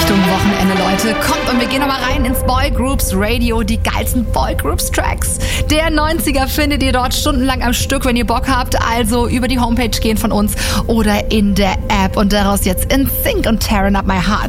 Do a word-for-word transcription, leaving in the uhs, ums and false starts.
Richtung Wochenende, Leute. Kommt und wir gehen nochmal rein ins Boygroups Radio, die geilsten Boygroups Tracks der neunziger findet ihr dort stundenlang am Stück, wenn ihr Bock habt. Also über die Homepage gehen von uns oder in der App und daraus jetzt In Sync und Tearing Up My Heart.